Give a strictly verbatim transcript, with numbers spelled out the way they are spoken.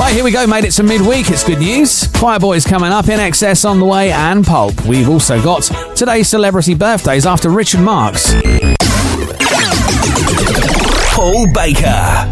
Right, here we go, mate. It's a midweek. It's good news. Choir Boys coming up, In Excess on the way, and Pulp. We've also got today's celebrity birthdays after Richard Marx. Paul Baker.